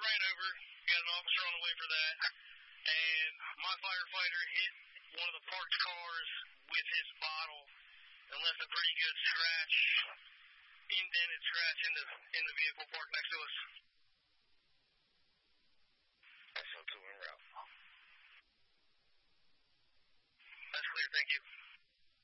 ran over, got an officer on the way for that, and my firefighter hit one of the parked cars with his bottle and left a pretty good scratch, indented scratch in the vehicle parked next to